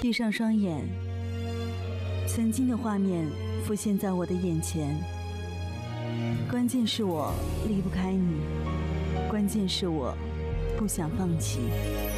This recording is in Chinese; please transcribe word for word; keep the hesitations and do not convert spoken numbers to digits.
闭上双眼，曾经的画面浮现在我的眼前。关键是我离不开你，关键是我不想放弃。